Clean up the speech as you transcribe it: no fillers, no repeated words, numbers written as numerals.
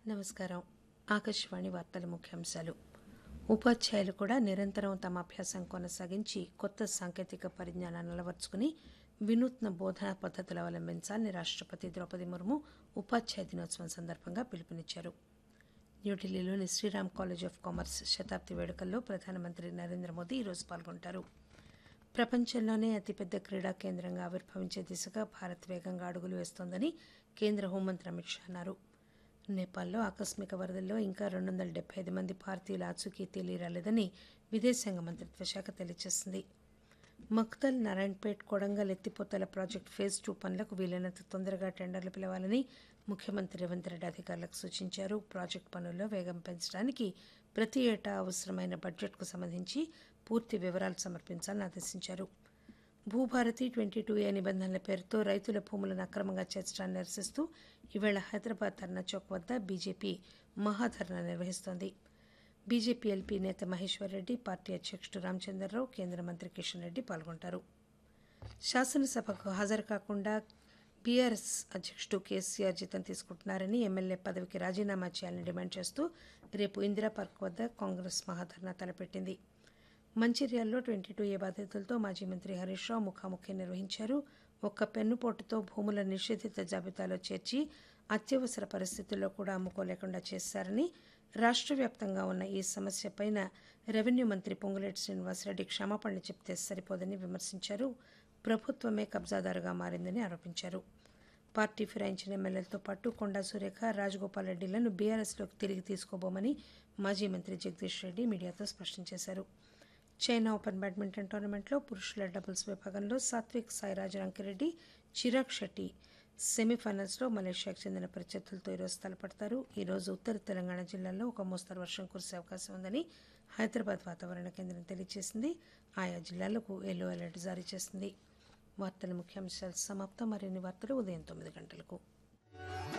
నమస్కారం. ఆకాశవాణి వార్తల ముఖ్యాంశాలు. ఉపాధ్యాయులు కూడా నిరంతరం తమ అభ్యాసం కొనసాగించి కొత్త సాంకేతిక పరిజ్ఞానాన్ని అలవర్చుకుని వినూత్న బోధనా పద్ధతులు అవలంబించాలని రాష్టపతి ద్రౌపది ముర్ము ఉపాధ్యాయ దినోత్సవం సందర్భంగా పిలుపునిచ్చారు. న్యూఢిల్లీలోని శ్రీరామ్ కాలేజ్ ఆఫ్ కామర్స్ శతాబ్ది వేడుకల్లో ప్రధానమంత్రి నరేంద్ర మోదీ ఈరోజు పాల్గొంటారు. ప్రపంచంలోనే అతిపెద్ద క్రీడా కేంద్రంగా ఆవిర్భవించే దిశగా భారత్ వేగంగా అడుగులు వేస్తోందని కేంద్ర హోంమంత్రి అమిత్ షా అన్నారు. నేపాల్లో ఆకస్మిక వరదల్లో ఇంకా 275 మంది భారతీయుల ఆచూకీ తెలియరాలేదని విదేశాంగ మంత్రిత్వ శాఖ తెలియజేసింది. మక్తల్, నారాయణపేట్, కొడంగల్ ఎత్తిపోతల ప్రాజెక్టు ఫేజ్ 2 పనులకు వీలైనంత తొందరగా టెండర్లు పిలవాలని ముఖ్యమంత్రి రేవంత్ రెడ్డి అధికారులకు సూచించారు. ప్రాజెక్టు పనుల్లో వేగం పెంచడానికి ప్రతి ఏటా అవసరమైన బడ్జెట్కు సంబంధించి పూర్తి వివరాలు సమర్పించాలని ఆదేశించారు. భూభారతి 22A నిబంధనల పేరుతో రైతుల భూములను అక్రమంగా చేర్చడాన్ని నిరసిస్తూ ఈవేళ హైదరాబాద్ ధర్నా చౌక్ వద్ద బీజేపీ మహాధర్నా నిర్వహిస్తోంది. బీజేపీ ఎల్పీ నేత మహేశ్వర్ రెడ్డి, పార్టీ అధ్యక్షుడు రామచంద్రరావు, కేంద్ర మంత్రి కిషన్ రెడ్డి పాల్గొంటారు. శాసనసభకు హాజరు కాకుండా బీఆర్ఎస్ అధ్యక్షుడు కేసీఆర్ జీతం తీసుకుంటున్నారని, ఎమ్మెల్యే పదవికి రాజీనామా చేయాలని డిమాండ్ చేస్తూ రేపు ఇందిరాపార్క్ వద్ద కాంగ్రెస్ మహాధర్నా తలపెట్టింది. మంచిర్యాలలో 22A బాధితులతో మాజీ మంత్రి హరీష్ రావు ముఖాముఖి నిర్వహించారు. ఒక్క పెన్నుపోటుతో భూముల నిషేధిత జాబితాలో చేర్చి అత్యవసర పరిస్థితుల్లో కూడా అమ్ముకోలేకుండా చేశారని, రాష్ట్ర వ్యాప్తంగా ఉన్న ఈ సమస్యపై రెవెన్యూ మంత్రి పొంగులేటి శ్రీనివాసరెడ్డి క్షమాపణలు చెబితే సరిపోదని విమర్శించారు. ప్రభుత్వమే కబ్జాదారుగా మారిందని ఆరోపించారు. పార్టీ ఫిరాయించిన ఎమ్మెల్యేలతో పాటు కొండా సురేఖ, రాజగోపాల్ రెడ్డిలను బీఆర్ఎస్లోకి తిరిగి తీసుకోబోమని మాజీ మంత్రి జగదీష్ రెడ్డి మీడియాతో స్పష్టం చేశారు. చైనా ఓపెన్ బ్యాడ్మింటన్ టోర్నమెంట్లో పురుషుల డబుల్స్ విభాగంలో సాత్విక్ సాయిరాజ్ రంకిరెడ్డి, చిరాగ్ షెట్టి సెమీఫైనల్స్లో మలేషియాకు చెందిన ప్రత్యర్థులతో ఈరోజు తలపడతారు. ఈరోజు ఉత్తర తెలంగాణ జిల్లాల్లో ఒక మోస్తరు వర్షం కురిసే అవకాశం ఉందని హైదరాబాద్ వాతావరణ కేంద్రం తెలియజేసింది. ఆయా జిల్లాలకు ఎల్లో అలర్ట్ జారీ చేసింది. వార్తల ముఖ్యాంశాలు సమాప్తం. మరిన్ని వార్తలు ఉదయం 9 గంటలకు.